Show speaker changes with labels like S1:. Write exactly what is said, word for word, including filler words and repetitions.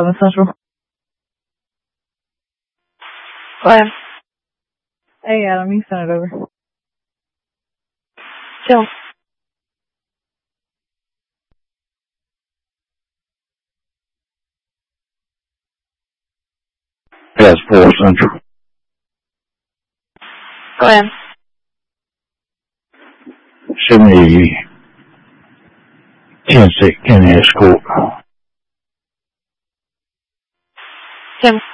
S1: Seven Central.
S2: Go ahead.
S1: Hey, Adam, you send it over.
S2: Chill.
S3: Yes, four Central.
S2: Go ahead.
S3: Send me ten six Kenny Escort.
S2: Tim.